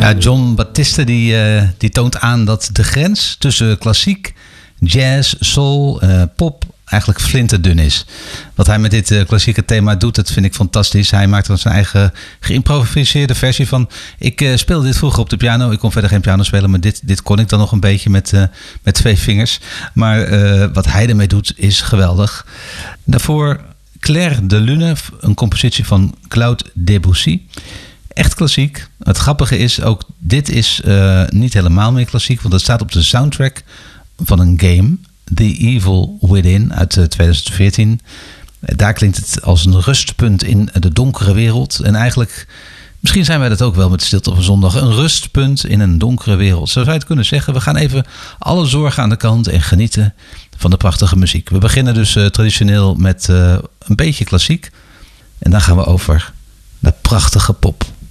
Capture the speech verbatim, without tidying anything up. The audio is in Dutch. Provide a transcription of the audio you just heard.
Ja, John Batiste die, uh, die toont aan dat de grens tussen klassiek, jazz, soul, uh, pop eigenlijk flinterdun is. Wat hij met dit uh, klassieke thema doet, dat vind ik fantastisch. Hij maakt er zijn eigen geïmproviseerde versie van. Ik uh, speelde dit vroeger op de piano. Ik kon verder geen piano spelen, maar dit, dit kon ik dan nog een beetje met, uh, met twee vingers. Maar uh, wat hij ermee doet is geweldig. Daarvoor Clair de Lune, een compositie van Claude Debussy. Echt klassiek. Het grappige is, ook dit is uh, niet helemaal meer klassiek, want het staat op de soundtrack van een game, The Evil Within uit uh, twintig veertien. Daar klinkt het als een rustpunt in de donkere wereld. En eigenlijk, misschien zijn wij dat ook wel met Stilte op een zondag, een rustpunt in een donkere wereld. Zo zou je het kunnen zeggen. We gaan even alle zorgen aan de kant en genieten van de prachtige muziek. We beginnen dus uh, traditioneel met uh, een beetje klassiek. En dan gaan we over naar prachtige pop.